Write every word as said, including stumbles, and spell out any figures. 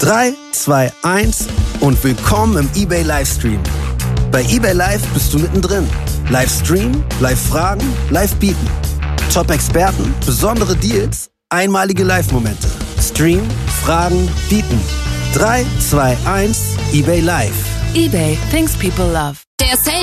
drei, zwei, eins und willkommen im eBay Livestream. Bei eBay Live bist du mittendrin. Live streamen, live fragen, live bieten. Top-Experten, besondere Deals, einmalige Live-Momente. Stream, fragen, bieten. drei, zwei, eins, eBay Live. eBay, things people love. Der Sale